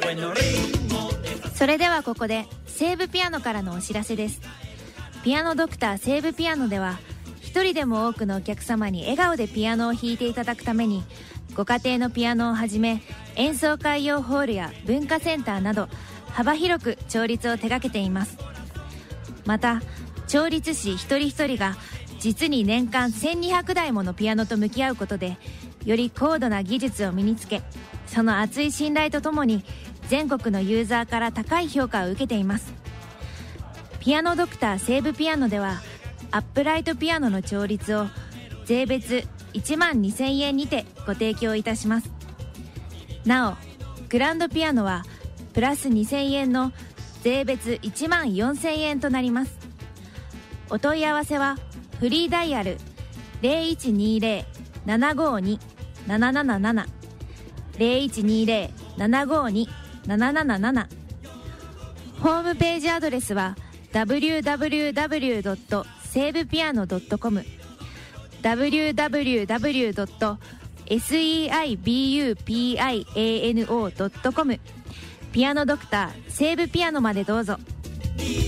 それではここで西武ピアノからのお知らせです。ピアノドクター西武ピアノでは、一人でも多くのお客様に笑顔でピアノを弾いていただくために、ご家庭のピアノをはじめ演奏会用ホールや文化センターなど幅広く調律を手掛けています。また調律師一人一人が実に年間1200台ものピアノと向き合うことで、より高度な技術を身につけ、その厚い信頼とともに全国のユーザーから高い評価を受けています。ピアノドクター西武ピアノでは、アップライトピアノの調律を税別12,000円にてご提供いたします。なおグランドピアノはプラス2,000円の税別14,000円となります。お問い合わせはフリーダイヤル 0120-752-777 0120-752-777、 ホームページアドレスは www.seibupiano.com www.seibupiano.com ピアノドクター西武ピアノまでどうぞ。